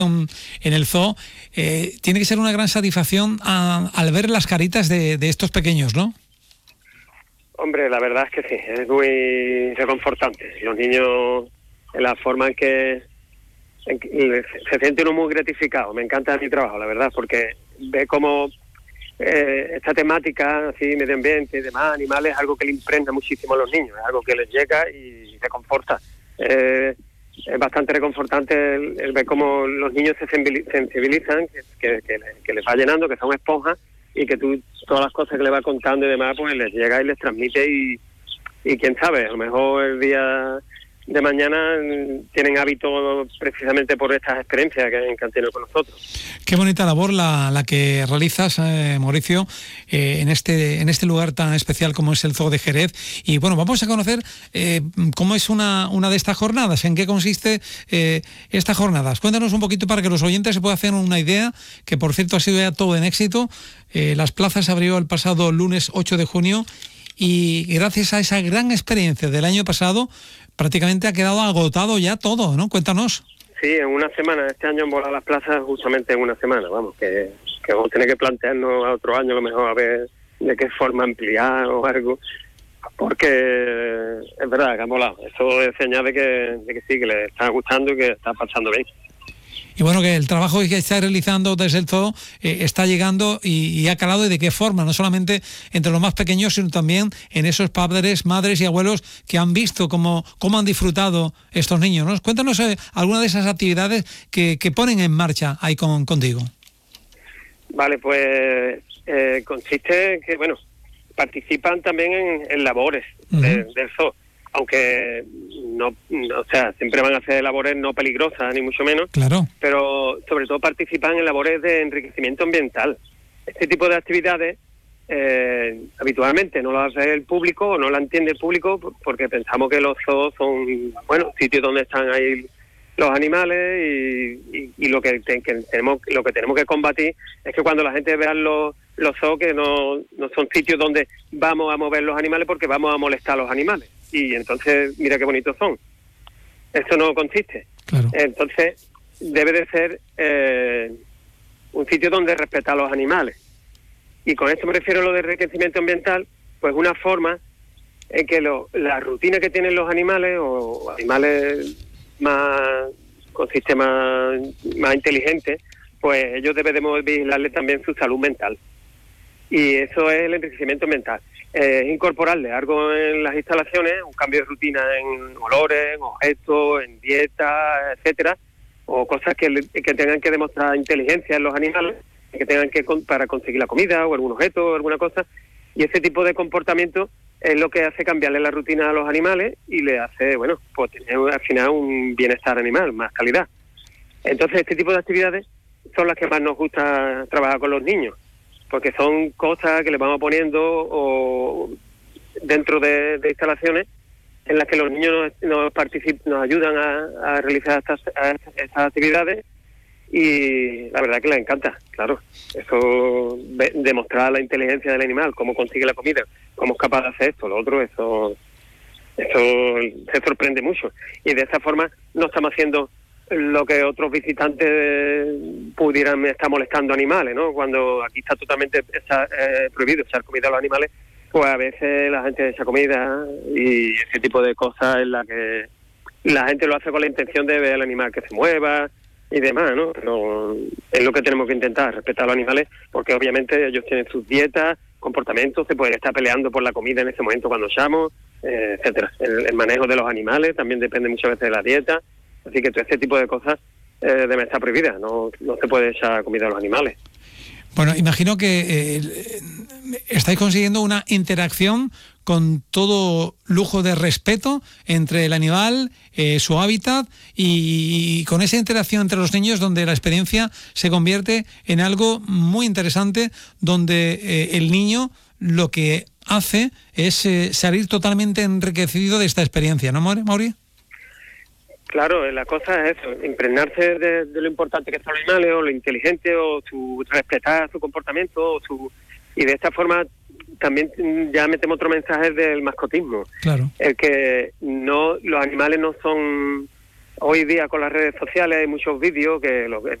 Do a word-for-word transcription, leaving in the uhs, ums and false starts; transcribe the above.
en el zoo, eh, tiene que ser una gran satisfacción a, al ver las caritas de, de estos pequeños, ¿no? Hombre, la verdad es que sí, es muy reconfortante. Los niños, en la forma en que, en que se siente uno muy gratificado. Me encanta mi trabajo, la verdad, porque ve cómo eh, esta temática, así, medio ambiente y demás, animales, es algo que le impregna muchísimo a los niños, es algo que les llega y reconforta. Eh, es bastante reconfortante el, el ver cómo los niños se sensibilizan, que, que, que, que les va llenando, que son esponjas, y que tú, todas las cosas que le vas contando y demás, pues les llega y les transmite y, y quién sabe, a lo mejor el día de mañana tienen hábito precisamente por estas experiencias que, que han tenido con nosotros. Qué bonita labor la, la que realizas, eh, Mauricio, eh, en este en este lugar tan especial como es el Zoo de Jerez. Y bueno, vamos a conocer eh, cómo es una, una de estas jornadas, en qué consiste eh, estas jornadas. Cuéntanos un poquito para que los oyentes se puedan hacer una idea, que por cierto ha sido ya todo en éxito. Eh, las plazas se abrió el pasado lunes ocho de junio y gracias a esa gran experiencia del año pasado, prácticamente ha quedado agotado ya todo, ¿no? Cuéntanos. Sí, en una semana. Este año han volado las plazas justamente en una semana. Vamos, que, que vamos a tener que plantearnos a otro año a lo mejor a ver de qué forma ampliar o algo. Porque es verdad que han volado. Eso es señal de que, de que sí, que les está gustando y que está pasando bien. Y bueno, que el trabajo que está realizando desde el zoo eh, está llegando y, y ha calado, y de qué forma, no solamente entre los más pequeños, sino también en esos padres, madres y abuelos que han visto cómo, cómo han disfrutado estos niños, ¿no? Cuéntanos eh, alguna de esas actividades que, que ponen en marcha ahí con, contigo. Vale, pues eh, consiste en que, bueno, participan también en, en labores uh-huh. de, del zoo. Aunque no, no, o sea, siempre van a hacer labores no peligrosas, ni mucho menos, claro, pero sobre todo participan en labores de enriquecimiento ambiental. Este tipo de actividades eh, habitualmente no lo hace el público o no la entiende el público porque pensamos que los zoos son, bueno, sitios donde están ahí los animales y, y, y lo que, te, que tenemos lo que tenemos que combatir es que cuando la gente vea los los zoos que no, no son sitios donde vamos a mover los animales porque vamos a molestar a los animales. Y entonces, mira qué bonitos son. Eso no consiste. Claro. Entonces, debe de ser eh, un sitio donde respetar a los animales. Y con esto me refiero a lo de enriquecimiento ambiental, pues una forma en que lo, la rutina que tienen los animales, o animales más con sistemas más inteligentes, pues ellos debemos vigilarle también su salud mental. Y eso es el enriquecimiento mental. Eh, incorporarle algo en las instalaciones, un cambio de rutina en olores, en objetos, en dieta, etcétera, o cosas que, le, que tengan que demostrar inteligencia en los animales, que tengan que para conseguir la comida o algún objeto o alguna cosa. Y ese tipo de comportamiento es lo que hace cambiarle la rutina a los animales y le hace, bueno, pues tener al final un bienestar animal, más calidad. Entonces, este tipo de actividades son las que más nos gusta trabajar con los niños, porque son cosas que le vamos poniendo o dentro de, de instalaciones en las que los niños nos, nos, particip, nos ayudan a, a realizar estas, a estas actividades y la verdad que les encanta, claro. Eso, ve, demostrar la inteligencia del animal, cómo consigue la comida, cómo es capaz de hacer esto, lo otro, eso, eso se sorprende mucho. Y de esa forma no estamos haciendo lo que otros visitantes pudieran estar molestando animales, ¿no? Cuando aquí está totalmente está, eh, prohibido echar comida a los animales, pues a veces la gente echa comida y ese tipo de cosas en la que la gente lo hace con la intención de ver al animal que se mueva y demás, ¿no? Pero es lo que tenemos que intentar, respetar a los animales, porque obviamente ellos tienen sus dietas, comportamientos, se pueden estar peleando por la comida en ese momento cuando echamos, eh, etcétera. El, el manejo de los animales también depende muchas veces de la dieta. Así que todo este tipo de cosas eh, deben estar prohibidas, no, no se puede echar comida a los animales. Bueno, imagino que eh, estáis consiguiendo una interacción con todo lujo de respeto entre el animal, eh, su hábitat y, y con esa interacción entre los niños donde la experiencia se convierte en algo muy interesante, donde eh, el niño lo que hace es eh, salir totalmente enriquecido de esta experiencia, ¿no, Mauri? Claro, la cosa es eso, impregnarse de, de lo importante que son los animales, o lo inteligente, o su respetar su comportamiento, o su y de esta forma también ya metemos otro mensaje del mascotismo. Claro. El que no los animales no son hoy día con las redes sociales hay muchos vídeos que lo que